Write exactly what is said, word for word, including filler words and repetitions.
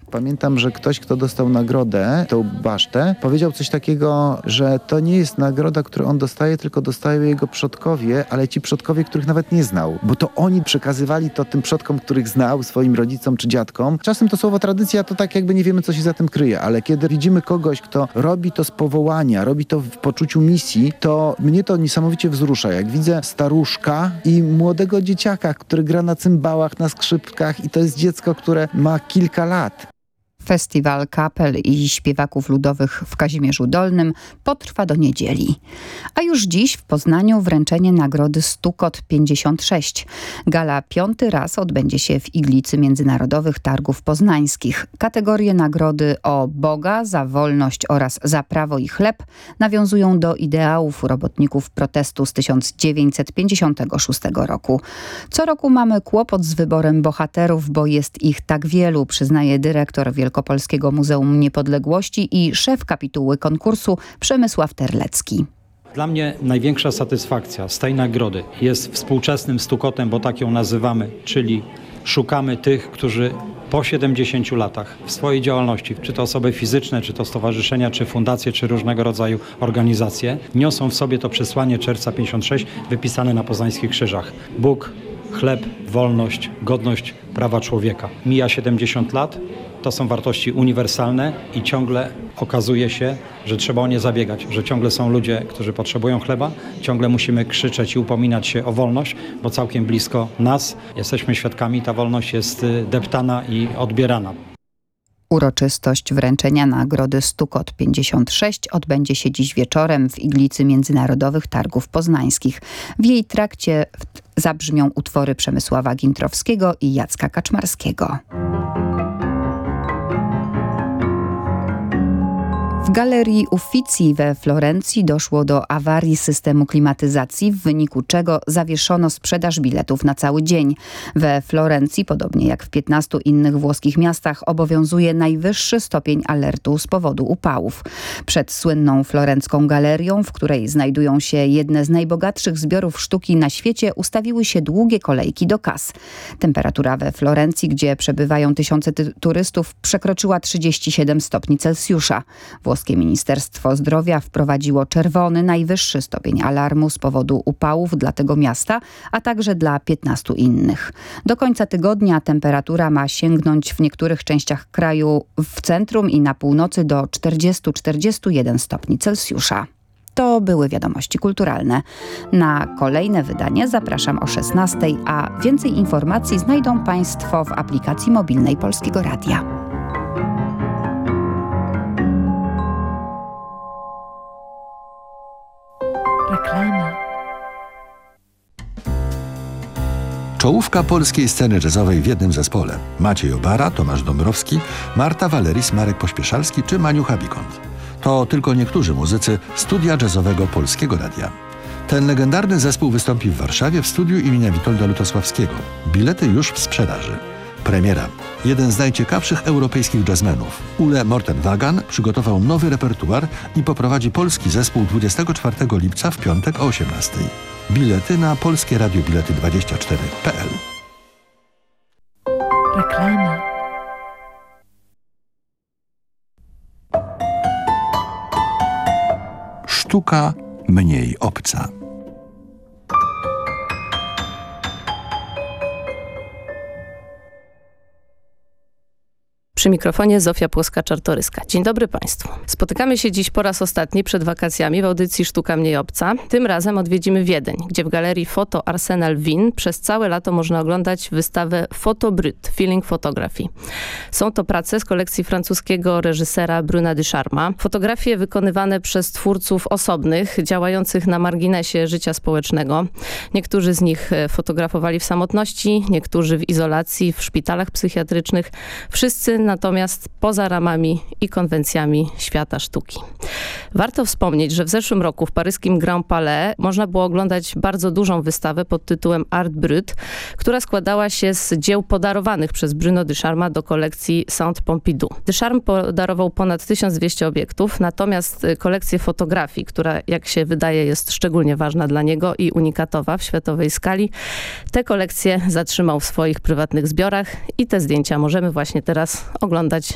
Pamiętam, że ktoś, kto dostał nagrodę, tą basztę, powiedział coś takiego, że to nie jest nagroda, którą on dostaje, tylko dostają jego przodkowie, ale ci przodkowie, których nawet nie znał. Bo to oni przekazywali to tym przodkom, których znał, swoim rodzicom czy dziadkom. Czasem to słowo tradycja to tak jakby nie wiemy, co się za tym kryje, ale kiedy widzimy kogoś, kto robi to z powołania, robi to w poczuciu misji, to mnie to niesamowicie wzrusza. Jak widzę staruszka i młodego dzieciaka, który gra na cymbałach, na skrzypkach i to jest dziecko, które ma kilka lat. Festiwal kapel i śpiewaków ludowych w Kazimierzu Dolnym potrwa do niedzieli. A już dziś w Poznaniu wręczenie nagrody Stukot pięćdziesiąt sześć. Gala piąty raz odbędzie się w Iglicy Międzynarodowych Targów Poznańskich. Kategorie nagrody o Boga, za wolność oraz za prawo i chleb nawiązują do ideałów robotników protestu z tysiąc dziewięćset pięćdziesiątego szóstego roku. Co roku mamy kłopot z wyborem bohaterów, bo jest ich tak wielu, przyznaje dyrektor Wielkopolskiego Wielkopolskiego Muzeum Niepodległości i szef kapituły konkursu Przemysław Terlecki. Dla mnie największa satysfakcja z tej nagrody jest współczesnym Stukotem, bo tak ją nazywamy, czyli szukamy tych, którzy po siedemdziesięciu latach w swojej działalności, czy to osoby fizyczne, czy to stowarzyszenia, czy fundacje, czy różnego rodzaju organizacje, niosą w sobie to przesłanie Czerwca pięćdziesiąt sześć wypisane na poznańskich krzyżach. Bóg, chleb, wolność, godność, prawa człowieka. Mija siedemdziesiąt lat. To są wartości uniwersalne i ciągle okazuje się, że trzeba o nie zabiegać, że ciągle są ludzie, którzy potrzebują chleba, ciągle musimy krzyczeć i upominać się o wolność, bo całkiem blisko nas jesteśmy świadkami, ta wolność jest deptana i odbierana. Uroczystość wręczenia nagrody Stukot pięćdziesiąt sześć odbędzie się dziś wieczorem w Iglicy Międzynarodowych Targów Poznańskich. W jej trakcie zabrzmią utwory Przemysława Gintrowskiego i Jacka Kaczmarskiego. W Galerii Uffizi we Florencji doszło do awarii systemu klimatyzacji, w wyniku czego zawieszono sprzedaż biletów na cały dzień. We Florencji, podobnie jak w piętnastu innych włoskich miastach, obowiązuje najwyższy stopień alertu z powodu upałów. Przed słynną florencką galerią, w której znajdują się jedne z najbogatszych zbiorów sztuki na świecie, ustawiły się długie kolejki do kas. Temperatura we Florencji, gdzie przebywają tysiące ty- turystów, przekroczyła trzydzieści siedem stopni Celsjusza. Włoskie Ministerstwo Zdrowia wprowadziło czerwony, najwyższy stopień alarmu z powodu upałów dla tego miasta, a także dla piętnastu innych. Do końca tygodnia temperatura ma sięgnąć w niektórych częściach kraju w centrum i na północy do czterdzieści do czterdziestu jeden stopni Celsjusza. To były wiadomości kulturalne. Na kolejne wydanie zapraszam o szesnastej, a więcej informacji znajdą Państwo w aplikacji mobilnej Polskiego Radia. Reklama. Czołówka polskiej sceny jazzowej w jednym zespole. Maciej Obara, Tomasz Dąbrowski, Marta Valeris, Marek Pośpieszalski czy Maniucha Bikont. To tylko niektórzy muzycy Studia Jazzowego Polskiego Radia. Ten legendarny zespół wystąpi w Warszawie w studiu imienia Witolda Lutosławskiego. Bilety już w sprzedaży. Premiera. Jeden z najciekawszych europejskich jazzmenów, Ule Mortenwagan, przygotował nowy repertuar i poprowadzi polski zespół dwudziestego czwartego lipca w piątek o osiemnastej. Bilety na polskie radio bilety dwadzieścia cztery kropka p l. Reklama. Sztuka mniej obca. Przy mikrofonie Zofia Płoska-Czartoryska. Dzień dobry Państwu. Spotykamy się dziś po raz ostatni przed wakacjami w audycji Sztuka Mniej Obca. Tym razem odwiedzimy Wiedeń, gdzie w galerii Foto Arsenal Wien przez całe lato można oglądać wystawę Photo Brut, Feeling Photography. Są to prace z kolekcji francuskiego reżysera Bruna Ducharma. Fotografie wykonywane przez twórców osobnych, działających na marginesie życia społecznego. Niektórzy z nich fotografowali w samotności, niektórzy w izolacji, w szpitalach psychiatrycznych. Wszyscy natomiast poza ramami i konwencjami świata sztuki. Warto wspomnieć, że w zeszłym roku w paryskim Grand Palais można było oglądać bardzo dużą wystawę pod tytułem Art Brut, która składała się z dzieł podarowanych przez Bruno Ducharma do kolekcji Centre Pompidou. Ducharme podarował ponad tysiąc dwieście obiektów, natomiast kolekcję fotografii, która jak się wydaje jest szczególnie ważna dla niego i unikatowa w światowej skali, te kolekcje zatrzymał w swoich prywatnych zbiorach i te zdjęcia możemy właśnie teraz oglądać